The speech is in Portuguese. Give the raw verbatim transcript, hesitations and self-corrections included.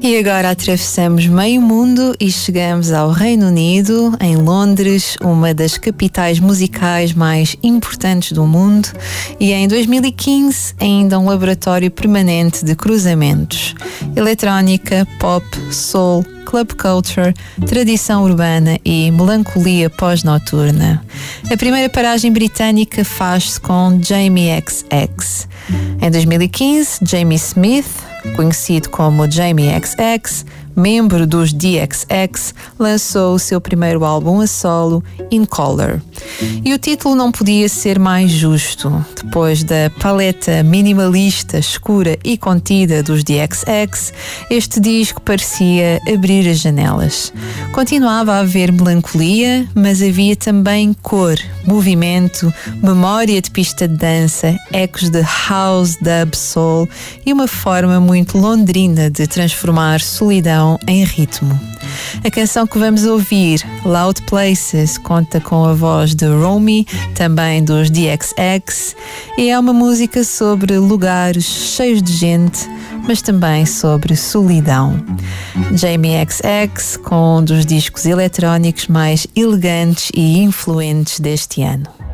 E agora atravessamos meio mundo e chegamos ao Reino Unido, em Londres, uma das capitais musicais mais importantes do mundo, e em dois mil e quinze ainda um laboratório permanente de cruzamentos. Eletrónica, pop, soul, club culture, tradição urbana e melancolia pós-noturna. A primeira paragem britânica faz-se com Jamie X X. Em dois mil e quinze, Jamie Smith, conhecido como Jamie X X, membro dos D X X, lançou o seu primeiro álbum a solo, In Color. E o título não podia ser mais justo. Depois da paleta minimalista, escura e contida dos D X X, este disco parecia abrir as janelas. Continuava a haver melancolia, mas havia também cor, movimento, memória de pista de dança, ecos de house, dub, soul e uma forma muito londrina de transformar solidão em ritmo. A canção que vamos ouvir, Loud Places, conta com a voz de Romy, também dos D X X, e é uma música sobre lugares cheios de gente, mas também sobre solidão. Jamie X X, com um dos discos eletrónicos mais elegantes e influentes deste ano.